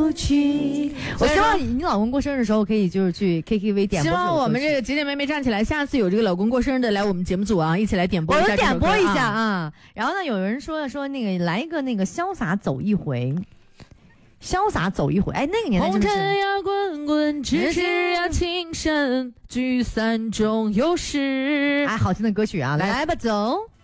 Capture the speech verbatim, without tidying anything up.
不去。我希望你老公过生日的时候可以就是去 K T V 点播。 希望我们这个姐姐妹妹站起来，下次有这个老公过生日的来我们节目组啊，一起来点播一下。 我点播一下啊。然后呢，有人说说那个来一个那个潇洒走一回。潇洒走一回，哎，那个年代真的是。 红尘呀滚滚，咫尺呀情深，聚散终有时。 哎，好听的歌曲啊，来来吧，走。